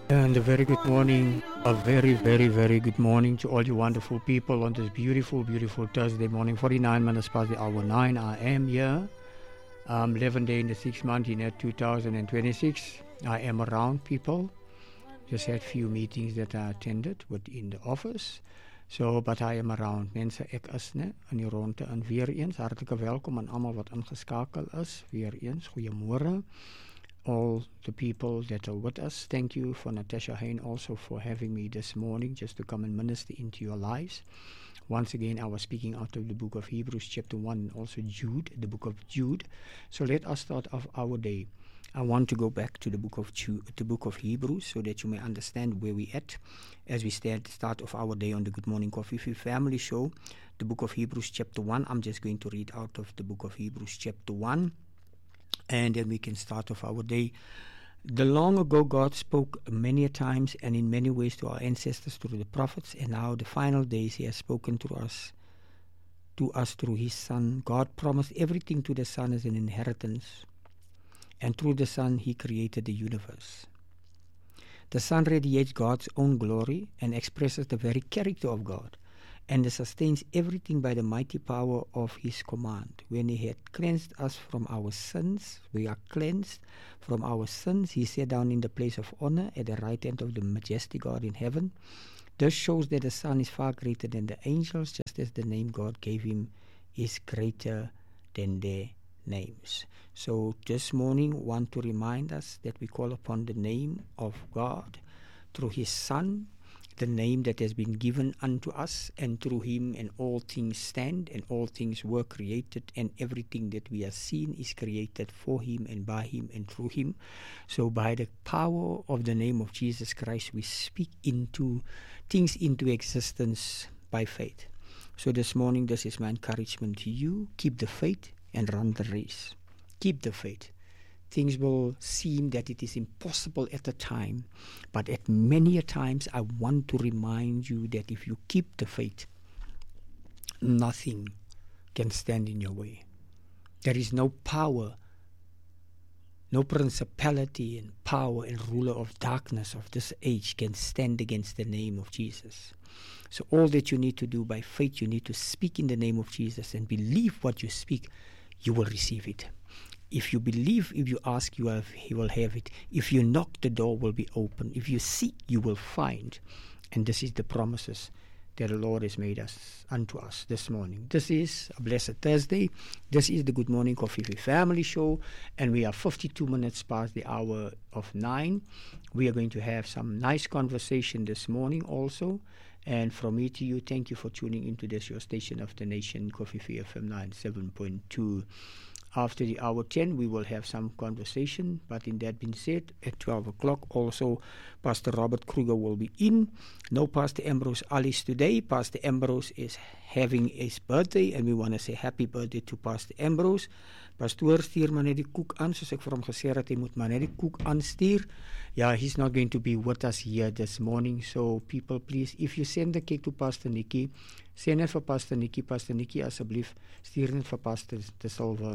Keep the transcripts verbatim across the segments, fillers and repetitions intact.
And a very good morning, a very, very, very good morning to all you wonderful people on this beautiful, beautiful Thursday morning, forty-nine minutes past the hour nine. I am here, um, eleventh day in the sixth month in two thousand twenty-six. I am around people. Just had few meetings that I attended within the office. So, but I am around. Mense, ek is ne, in die ronde en weer eens, hartelike welkom aan almal wat ingeskakel is. Weer eens, goeiemôre. All the people that are with us, thank you for Natasha Hain also for having me this morning just to come and minister into your lives. Once again, I was speaking out of the book of Hebrews chapter one and also Jude, the book of Jude. So let us start off our day. I want to go back to the book of Jude, the book of Hebrews, so that you may understand where we at as we start start off our day on the Good Morning Coffee Family Show. The book of Hebrews chapter one. I'm just going to read out of the book of Hebrews chapter one. And then we can start off our day. The long ago God spoke many a times and in many ways to our ancestors through the prophets, and now the final days He has spoken to us, to us through His Son. God promised everything to the Son as an inheritance, and through the Son He created the universe. The Son radiates God's own glory and expresses the very character of God, and sustains everything by the mighty power of His command. When He had cleansed us from our sins, we are cleansed from our sins, He sat down in the place of honor at the right hand of the majestic God in heaven. This shows that the Son is far greater than the angels, just as the name God gave Him is greater than their names. So this morning, want to remind us that we call upon the name of God through His Son, the name that has been given unto us, and through Him and all things stand, and all things were created, and everything that we have seen is created for Him and by Him and through Him. So by the power of the name of Jesus Christ, we speak into things into existence by faith. So this morning, this is my encouragement to you. Keep the faith and run the race. Keep the faith. Things will seem that it is impossible at the time, but at many a times I want to remind you that if you keep the faith, nothing can stand in your way. There is no power, no principality and power and ruler of darkness of this age can stand against the name of Jesus. So all that you need to do by faith, you need to speak in the name of Jesus and believe what you speak, you will receive it. If you believe, if you ask, you have, He will have it. If you knock, the door will be open. If you seek, you will find. And this is the promises that the Lord has made us unto us this morning. This is a blessed Thursday. This is the Good Morning Coffee Family Show, and we are fifty-two minutes past the hour of nine. We are going to have some nice conversation this morning also. And from me to you, thank you for tuning into this, your station of the nation, Coffee F M ninety-seven point two. After the hour ten, we will have some conversation. But in that being said, at twelve o'clock also, Pastor Robert Kruger will be in. No Pastor Ambrose Alice today. Pastor Ambrose is having his birthday, and we want to say happy birthday to Pastor Ambrose. Pastoor, stuur maar net die koek aan, soos ek vir hom gesê het, hy moet maar net die koek aanstuur. Yeah, he's not going to be with us here this morning. So people, please, if you send the cake to Pastor Nikki, send it for Pastor Nikki. Pastor Nikki, asseblief, stuur net vir Pastor De Silva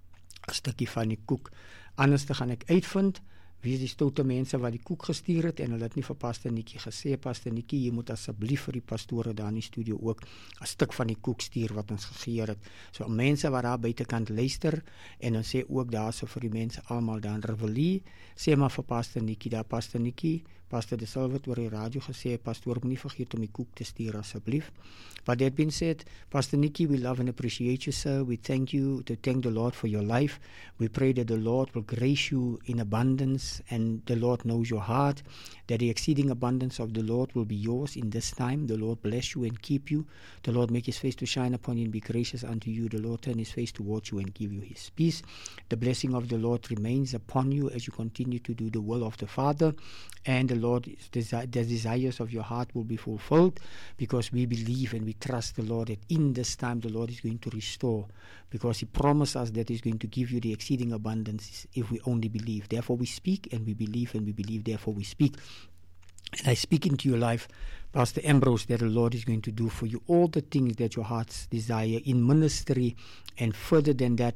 'n stukkie van die koek. Anders te gaan ek uitvind wie is die stoute mense wat die koek gestuur het en hulle het nie vir Pastor Nikki gesê. Pastor Nikki, jy moet asseblief vir die pastore daar in die studio ook 'n stuk van die koek stuur wat ons gegee het. So mense wat daar buitekant luister, en dan sê ook daar so vir die mense almal daar in Reveille, sê maar vir Pastor Nikki, daar Pastor Nikki, Pastor De Silva het oor die radio gesê, pastoor, moet nie vergeet om die koek te stuur asseblief. But that being said, Pastor Nikki, we love and appreciate you, sir. We thank you, to thank the Lord for your life. We pray that the Lord will grace you in abundance, and the Lord knows your heart, that the exceeding abundance of the Lord will be yours in this time. The Lord bless you and keep you. The Lord make His face to shine upon you and be gracious unto you. The Lord turn His face towards you and give you His peace. The blessing of the Lord remains upon you as you continue to do the will of the Father, and the Lord, the desires of your heart will be fulfilled, because we believe and we trust the Lord that in this time the Lord is going to restore, because He promised us that He's going to give you the exceeding abundance if we only believe. Therefore we speak and we believe and we believe, therefore we speak. And I speak into your life, Pastor Ambrose, that the Lord is going to do for you all the things that your hearts desire in ministry, and further than that,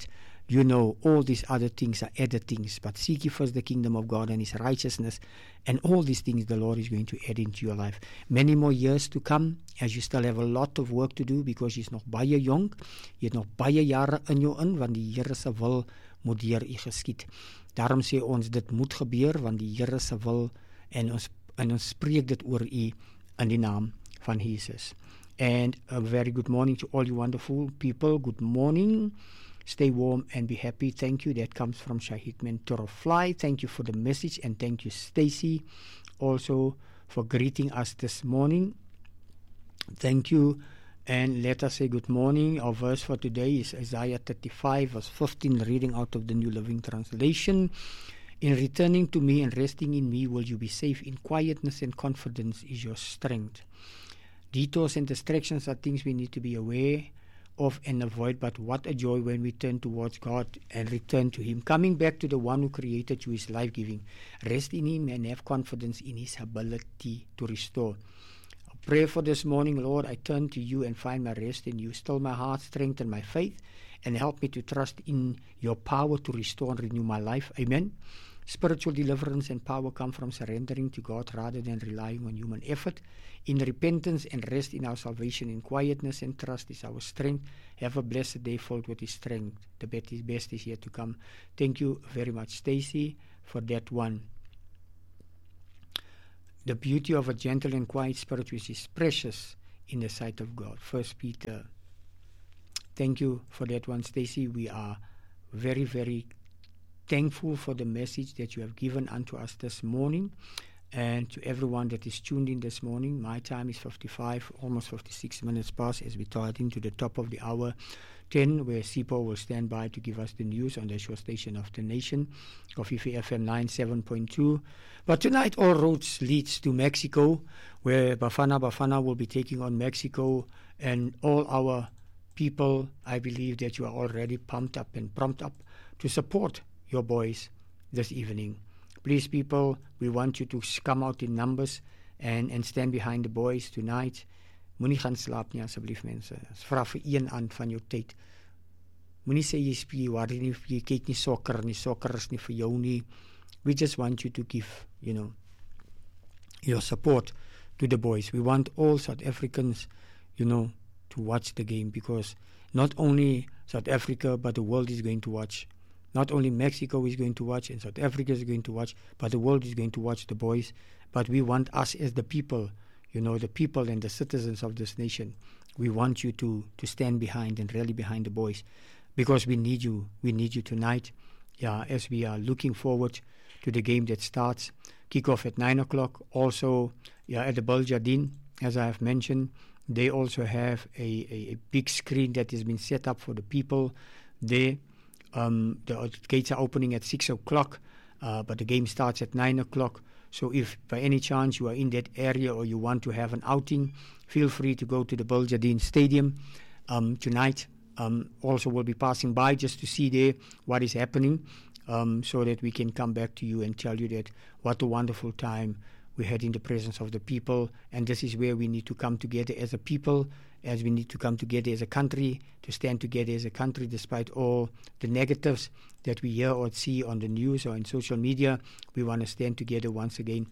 you know, all these other things are added things. But seek ye first the kingdom of God and his righteousness, and all these things the Lord is going to add into your life. Many more years to come, as you still have a lot of work to do, because jy's nog baie jong, jy het nog baie jare in jou in, want die Here se wil moet deur u geskied. Daarom sê ons, dit moet gebeur, want die Here se wil, en ons, en ons spreek dit oor u in die naam van Jesus. And a very good morning to all you wonderful people. Good morning. Stay warm and be happy. Thank you. That comes from Shahid Mentorofly. Thank you for the message, and thank you, Stacy, also for greeting us this morning. Thank you. And let us say good morning. Our verse for today is Isaiah thirty-five, verse fifteen, reading out of the New Living Translation. In returning to me and resting in me will you be safe. In quietness and confidence is your strength. Detours and distractions are things we need to be aware of and avoid, but what a joy when we turn towards God and return to him. Coming back to the one who created you is life-giving. Rest in him and have confidence in his ability to restore. I pray for this morning, Lord, I turn to you and find my rest in you. Still my heart, strengthen my faith, and help me to trust in your power to restore and renew my life. Amen. Spiritual deliverance and power come from surrendering to God rather than relying on human effort. In repentance and rest in our salvation, in quietness and trust is our strength. Have a blessed day filled with his strength. The best is yet to come. Thank you very much, Stacy, for that one. The beauty of a gentle and quiet spirit which is precious in the sight of God. First Peter. Thank you for that one, Stacy. We are very, very thankful for the message that you have given unto us this morning, and to everyone that is tuned in this morning. My time is fifty-five, almost fifty-six minutes past, as we start into the top of the hour ten, where Sipo will stand by to give us the news on the show station of the nation, Kofifi F M ninety-seven point two. But tonight all roads leads to Mexico, where Bafana Bafana will be taking on Mexico, and all our people, I believe that you are already pumped up and pumped up to support your boys this evening. Please, people, we want you to come out in numbers and, and stand behind the boys tonight. Moenie gaan slaap nie, asseblief mense. Vra vir een aan van jou tyd. Moenie sê jy speel, waar jy, jy kyk nie sokker nie, sokker is nie vir jou nie. We just want you to give, you know, your support to the boys. We want all South Africans, you know, to watch the game, because not only South Africa, but the world is going to watch. Not only Mexico is going to watch and South Africa is going to watch, but the world is going to watch the boys. But we want us as the people, you know, the people and the citizens of this nation, we want you to, to stand behind and rally behind the boys, because we need you. We need you tonight, yeah, as we are looking forward to the game that starts. Kickoff at nine o'clock. Also, yeah, at the Biljardien, as I have mentioned, they also have a, a, a big screen that has been set up for the people there. Um, the gates are opening at six o'clock, uh, but the game starts at nine o'clock. So if by any chance you are in that area or you want to have an outing, feel free to go to the Biljardien Stadium um, tonight. Um, also, we'll be passing by just to see there what is happening, um, so that we can come back to you and tell you that what a wonderful time we had in the presence of the people. And this is where we need to come together as a people, as we need to come together as a country, to stand together as a country despite all the negatives that we hear or see on the news or in social media. We want to stand together once again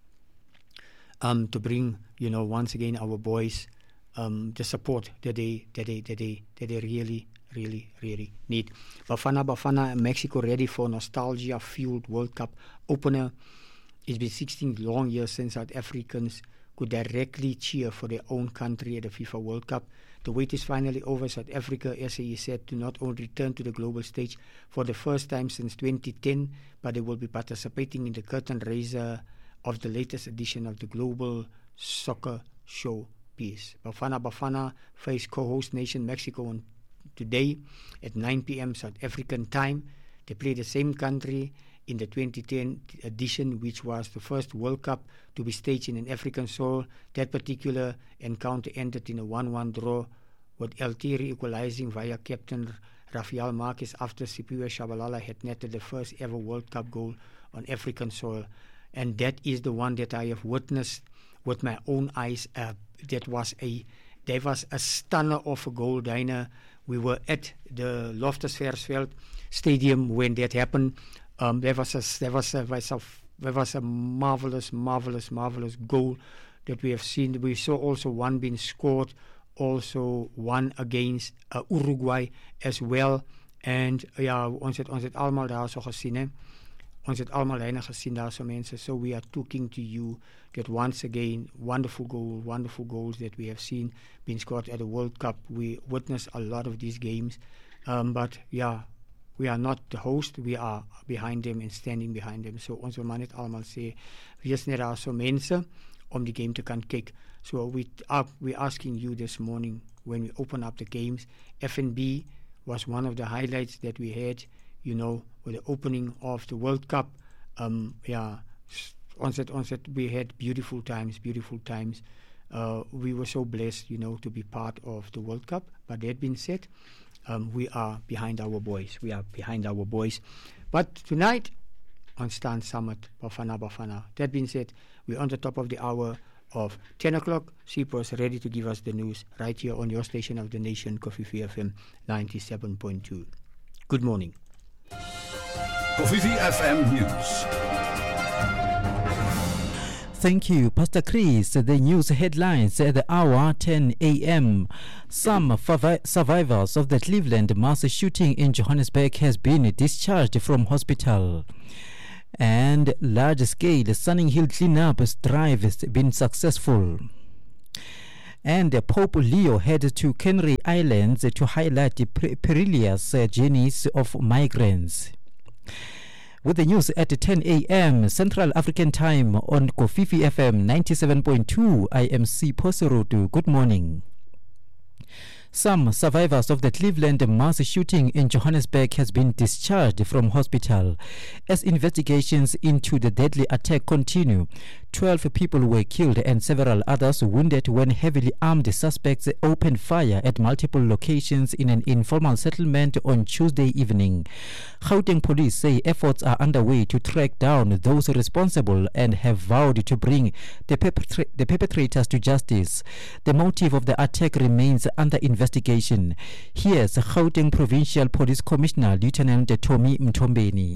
um, to bring, you know, once again our boys um, the support that they that they that they that they really really really need. Bafana Bafana, Mexico ready for nostalgia-fueled World Cup opener. It's been sixteen long years since South Africans could directly cheer for their own country at the FIFA World Cup. The wait is finally over. South Africa, as he said, to not only return to the global stage for the first time since twenty ten, but they will be participating in the curtain raiser of the latest edition of the Global Soccer Showpiece. Bafana Bafana face co-host nation Mexico on today at nine p.m. South African time. They play the same country in the twenty ten edition, which was the first World Cup to be staged in an African soil. That particular encounter ended in a one one draw, with El Tiri equalizing via captain Rafael Marquez after Siphiwe Shabalala had netted the first ever World Cup goal on African soil. And that is the one that I have witnessed with my own eyes. Uh, that was a there was a stunner of a goal, Dana, We were at the Loftus Versfeld Stadium when that happened. Um, there was a there was a, was a there was a marvelous, marvelous, marvelous goal that we have seen. We saw also one being scored, also one against uh, Uruguay as well. And ja, ons het ons het almal daar so gesien hè. Ons het almal heinig gesien daar so mense. So we are talking to you that once again, wonderful goal, wonderful goals that we have seen being scored at the World Cup. We witnessed a lot of these games. Um, but yeah, we are not the host, we are behind them and standing behind them. So ons wil maar net almal sê, wees net daar so mense om die game te kan kyk. So we are we asking you this morning when we open up the games. F N B was one of the highlights that we had, you know, with the opening of the World Cup. Um, yeah, ons het, ons het, we had beautiful times, beautiful times. Uh, we were so blessed, you know, to be part of the World Cup. But that being said, um, we are behind our boys. We are behind our boys. But tonight, on Stan Summit, Bafana Bafana. That being said, we're on the top of the hour of ten o'clock. Sipho is ready to give us the news right here on your station of the nation, Kofifi F M ninety-seven point two. Good morning. Kofifi F M News. Thank you, Pastor Chris. The news headlines at the hour ten a.m. Some favi- survivors of the Cleveland mass shooting in Johannesburg has been discharged from hospital. And large-scale Sunninghill cleanup drive has been successful. And Pope Leo headed to Canary Islands to highlight the per- perilous uh, journeys of migrants. With the news at ten a.m. Central African Time on Kofifi F M ninety-seven point two, I am Sipho Serotu. Good morning. Some survivors of the Cleveland mass shooting in Johannesburg has been discharged from hospital. As investigations into the deadly attack continue, twelve people were killed and several others wounded when heavily armed suspects opened fire at multiple locations in an informal settlement on Tuesday evening. Gauteng police say efforts are underway to track down those responsible and have vowed to bring the, perpetra- the perpetrators to justice. The motive of the attack remains under investigation. Investigation. Here's Gauteng Provincial Police Commissioner Lieutenant Tommy Mtombeni.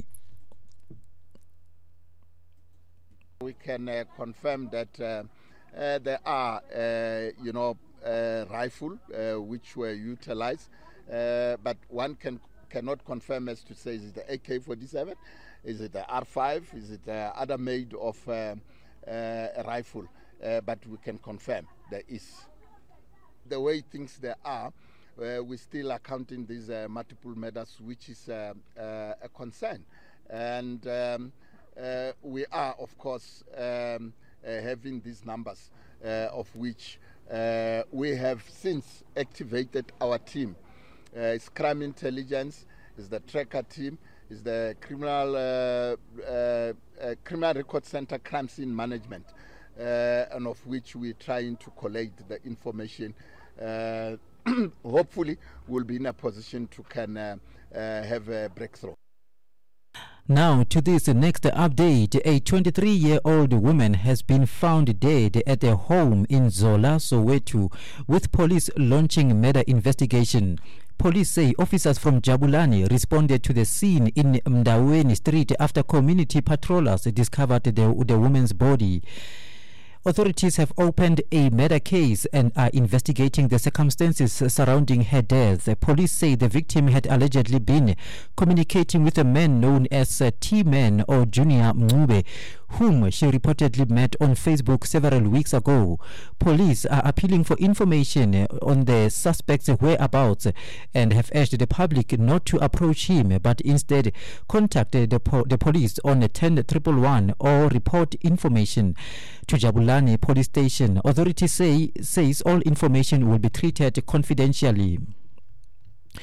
We can uh, confirm that uh, uh, there are, uh, you know, uh, rifle uh, which were utilized, uh, but one can cannot confirm as to say is it the A K forty-seven, is it the R five, is it the other made of uh, uh, a rifle, uh, but we can confirm there is. The way things there are, uh, we still are counting these uh, multiple murders, which is uh, uh, a concern. And um, uh, we are, of course, um, uh, having these numbers, uh, of which uh, we have since activated our team. Uh, it's crime intelligence, it's the tracker team, it's the criminal uh, uh, uh, criminal record center crime scene management, uh, and of which we're trying to collate the information. Uh, hopefully we'll be in a position to can uh, uh, have a breakthrough. Now to this next update. A twenty-three-year-old woman has been found dead at a home in Zola, Soweto, with police launching murder investigation. Police say officers from Jabulani responded to the scene in Mdaweni Street after community patrollers discovered the, the woman's body. Authorities have opened a murder case and are investigating the circumstances surrounding her death. Police say the victim had allegedly been communicating with a man known as T-Man or Junior Mngube, whom she reportedly met on Facebook several weeks ago. Police are appealing for information on the suspect's whereabouts and have urged the public not to approach him, but instead contact the, po- the police on ten one one or report information to Jabulani Police Station. Authorities say says all information will be treated confidentially.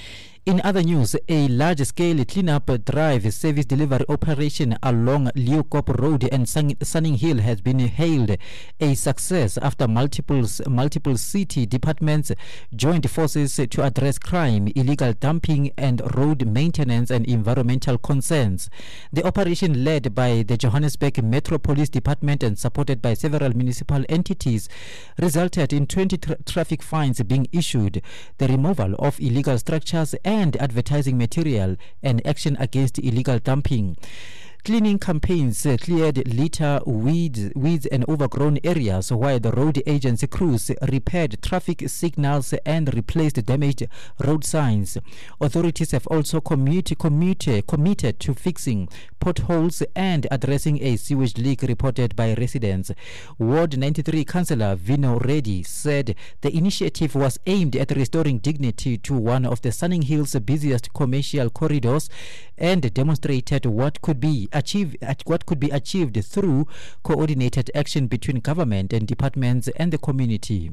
In other news, a large-scale cleanup drive service delivery operation along Leeuwkop Road and Sun- Sunning Hill has been hailed a success after multiple multiple city departments joined forces to address crime, illegal dumping, and road maintenance and environmental concerns. The operation, led by the Johannesburg Metro Police Department and supported by several municipal entities, resulted in twenty tra- traffic fines being issued, the removal of illegal structures and advertising material, and action against illegal dumping. Cleaning campaigns uh, cleared litter, weeds, weeds and overgrown areas, while the road agency crews repaired traffic signals and replaced damaged road signs. Authorities have also commute, commute, committed to fixing potholes and addressing a sewage leak reported by residents. Ward ninety-three Councillor Vino Reddy said the initiative was aimed at restoring dignity to one of the Sunning Hill's busiest commercial corridors and demonstrated what could be achieved what could be achieved through coordinated action between government and departments and the community.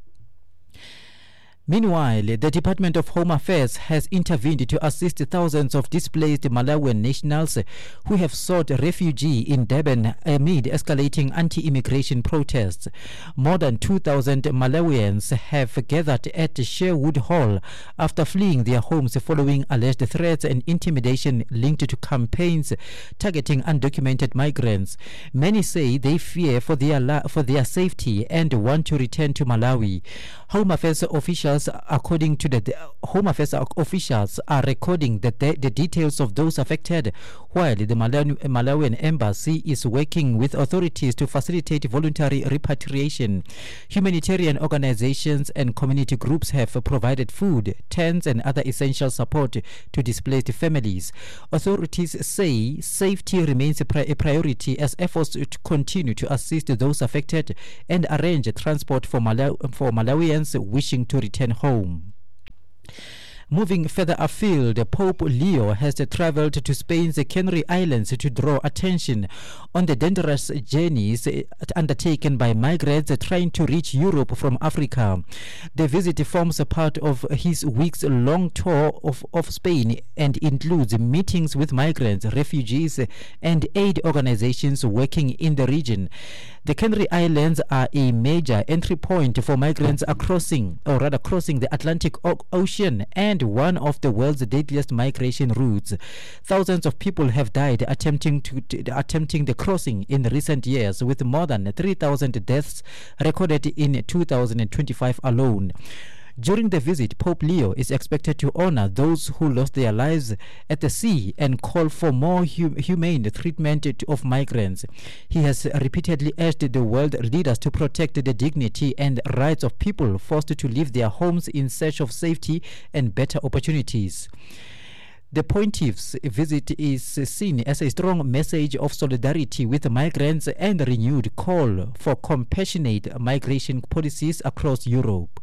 Meanwhile, the Department of Home Affairs has intervened to assist thousands of displaced Malawian nationals who have sought refuge in Durban amid escalating anti-immigration protests. More than two thousand Malawians have gathered at Sherwood Hall after fleeing their homes following alleged threats and intimidation linked to campaigns targeting undocumented migrants. Many say they fear for their la- for their safety and want to return to Malawi. Home Affairs officials, according to the, the Home Affairs officials, are recording the, the, the details of those affected, while the Malawi, Malawian embassy is working with authorities to facilitate voluntary repatriation. Humanitarian organizations and community groups have provided food, tents, and other essential support to displaced families. Authorities say safety remains a, pri- a priority as efforts to continue to assist those affected and arrange transport for, Malaw- for Malawians wishing to return home. Moving further afield, Pope Leo has travelled to Spain's Canary Islands to draw attention on the dangerous journeys undertaken by migrants trying to reach Europe from Africa. The visit forms a part of his weeks-long tour of, of Spain and includes meetings with migrants, refugees, and aid organizations working in the region. The Canary Islands are a major entry point for migrants crossing, or rather crossing the Atlantic o- Ocean, and one of the world's deadliest migration routes. Thousands of people have died attempting to, to attempting the crossing in recent years, with more than three thousand deaths recorded in two thousand twenty-five alone. During the visit, Pope Leo is expected to honor those who lost their lives at the sea and call for more hum- humane treatment of migrants. He has repeatedly urged the world leaders to protect the dignity and rights of people forced to leave their homes in search of safety and better opportunities. The pontiff's visit is seen as a strong message of solidarity with migrants and a renewed call for compassionate migration policies across Europe.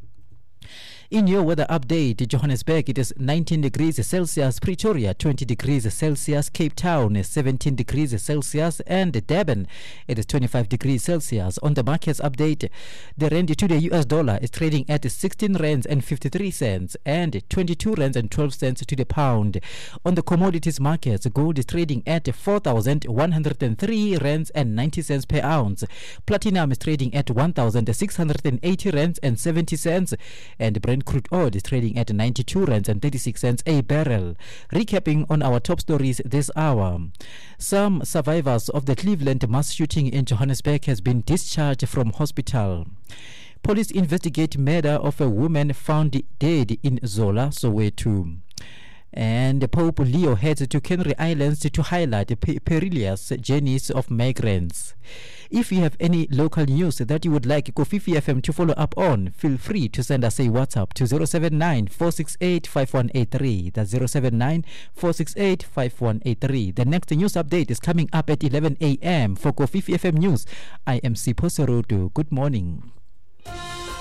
In your weather update, Johannesburg, it is nineteen degrees Celsius, Pretoria twenty degrees Celsius, Cape Town seventeen degrees Celsius, and Durban, it is twenty-five degrees Celsius. On the markets update, the rand to the U S dollar is trading at sixteen rands and fifty-three cents and twenty-two rands and twelve cents to the pound. On the commodities markets, gold is trading at four thousand one hundred three rands and ninety cents per ounce. Platinum is trading at one thousand six hundred eighty rands and seventy cents, and Brent crude oil is trading at ninety-two rands and thirty-six cents a barrel. Recapping on our top stories this hour. Some survivors of the Cleveland mass shooting in Johannesburg has been discharged from hospital. Police investigate murder of a woman found dead in Zola, Soweto. And Pope Leo heads to Canary Islands to highlight the pe- perilous journeys of migrants. If you have any local news that you would like Kofifi F M to follow up on, feel free to send us a WhatsApp to zero seven nine four six eight five one eight three. That's zero seven nine four six eight five one eight three. The next news update is coming up at eleven a.m. For Kofifi F M News, I am Sipho Serudu. Good morning.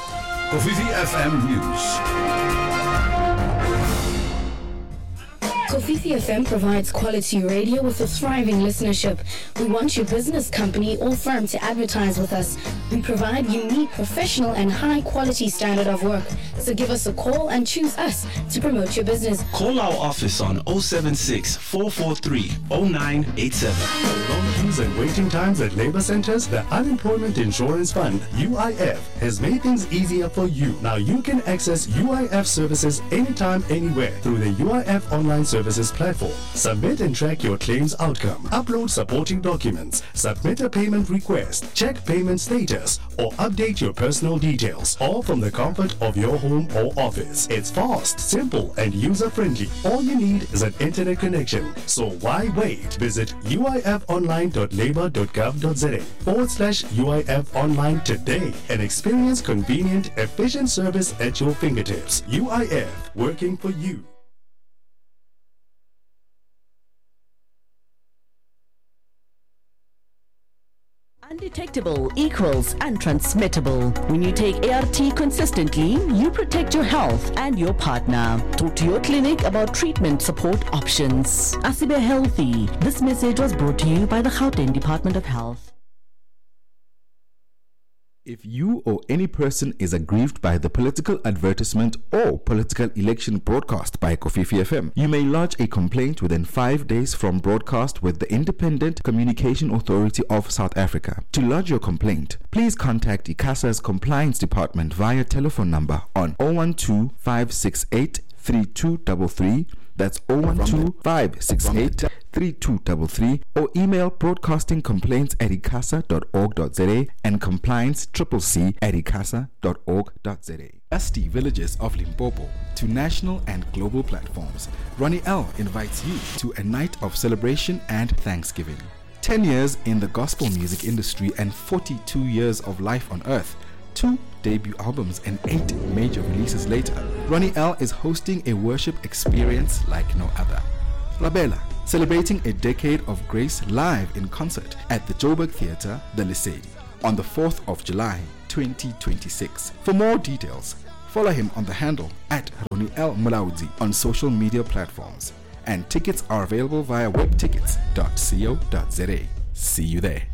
Kofifi F M News. Kofifi F M provides quality radio with a thriving listenership. We want your business, company, or firm to advertise with us. We provide unique, professional, and high-quality standard of work. So give us a call and choose us to promote your business. Call our office on oh seven six, four four three, oh nine eight seven. Long queues and waiting times at labor centers? The Unemployment Insurance Fund, U I F, has made things easier for you. Now you can access U I F services anytime, anywhere through the U I F Online Services platform. Submit and track your claims outcome. Upload supporting documents. Submit a payment request. Check payment status or update your personal details, all from the comfort of your home or office. It's fast, simple, and user-friendly. All you need is an internet connection. So why wait? Visit U I F online dot labour dot gov dot za forward slash U I F online today and experience convenient, efficient service at your fingertips. U I F, working for you. Undetectable equals untransmittable. When you take A R T consistently, you protect your health and your partner. Talk to your clinic about treatment support options. Asibe Healthy. This message was brought to you by the Gauteng Department of Health. If you or any person is aggrieved by the political advertisement or political election broadcast by Kofifi F M, you may lodge a complaint within five days from broadcast with the Independent Communication Authority of South Africa. To lodge your complaint, please contact ICASA's Compliance Department via telephone number on zero one two, five six eight, three two three three. That's zero one two, five six eight, three two three three, or email broadcasting complaints at icasa dot org dot za and compliance triple C at icasa dot org dot za. Dusty villages of Limpopo to national and global platforms. Ronnie L invites you to a night of celebration and thanksgiving. ten years in the gospel music industry and forty-two years of life on earth. Two debut albums and eight major releases later, Ronnie L is hosting a worship experience like no other. Labella, celebrating a decade of grace live in concert at the Joburg Theatre, the Lesedi, on the fourth of July, twenty twenty-six. For more details, follow him on the handle at Ronnie L Mulaudzi on social media platforms. And tickets are available via webtickets dot co dot za. See you there.